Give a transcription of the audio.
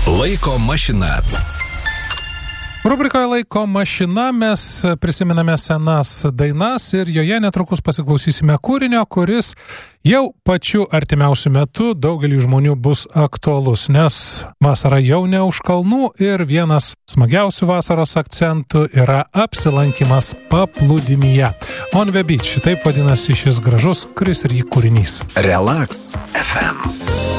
Laiko mašina. Rubrikoje Laiko mašina mes prisiminame senas dainas ir joje netrukus pasiklausysime kūrinio, kuris jau pačiu artimiausiu metu daugelį žmonių bus aktualus, nes vasara jau ne už kalnų ir vienas smagiausių vasaros akcentų yra apsilankimas paplūdimyje. On the beach, taip vadinasi šis gražus Chris Rea kūrinys. Relax FM.